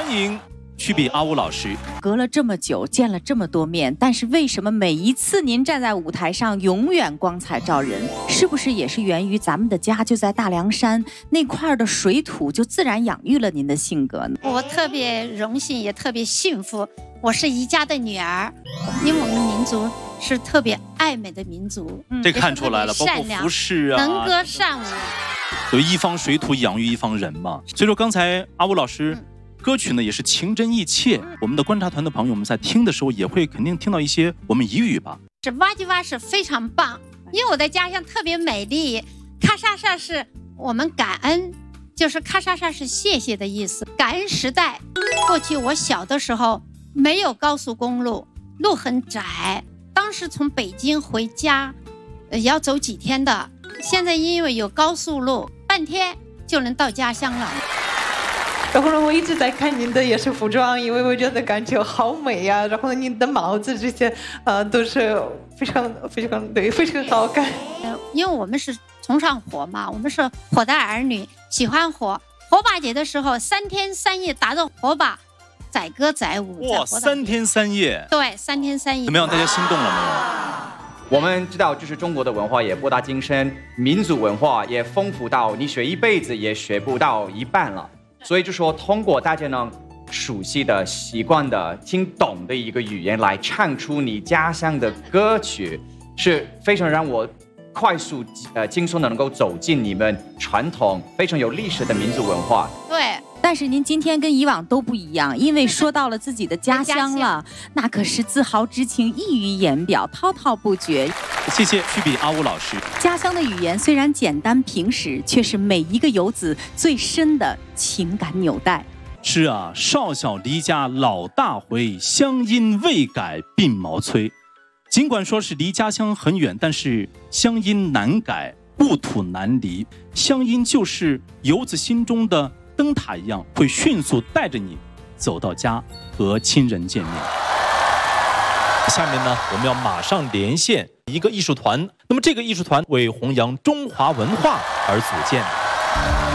欢迎曲笔阿乌老师。 隔了这么久，见了这么多面，但是为什么每一次您站在舞台上永远光彩照人？是不是也是源于咱们的家就在大凉山那块的水土，就自然养育了您的性格呢？ 我特别荣幸，也特别幸福。我是宜家的女儿，因为我们民族是特别爱美的民族， 这看出来了，包括服饰啊， 能歌善舞。 有一方水土养育一方人嘛。所以说，刚才阿乌老师。歌曲呢也是情真意切，我们的观察团的朋友们在听的时候也会肯定听到一些我们彝语吧。 这哇唧哇是非常棒，因为我的家乡特别美丽。咔嚓嚓是我们感恩，就是咔嚓嚓是谢谢的意思。感恩时代，过去我小的时候没有高速公路，路很窄，当时从北京回家，要走几天的。现在因为有高速路，半天就能到家乡了。 然后呢，我一直在看您的也是服装，因为我觉得感觉好美呀。然后您的帽子这些，都是非常好看。 因为我们是崇尚火嘛，我们是火的儿女，喜欢火。火把节的时候，3天3夜打着火把，载歌载舞。 哇，3天3夜。 对，3天3夜。 怎么样？大家心动了没有？我们知道，就是中国的文化也博大精深，民族文化也丰富到你学一辈子也学不到一半了。所以就说，通过大家能熟悉的、习惯的、听懂的一个语言来唱出你家乡的歌曲，是非常让我快速、轻松的能够走进你们传统、非常有历史的民族文化。 对。 但是您今天跟以往都不一样，因为说到了自己的家乡了，那可是自豪之情溢于言表，滔滔不绝。 谢谢曲笔阿乌老师。 家乡的语言虽然简单平实，却是每一个游子最深的情感纽带。 是啊，少小离家老大回，乡音未改鬓毛衰。尽管说是离家乡很远，但是乡音难改，故土难离。乡音就是游子心中的灯塔一样，会迅速带着你走到家，和亲人见面。 下面呢，我们要马上连线一个艺术团。那么这个艺术团为弘扬中华文化而组建。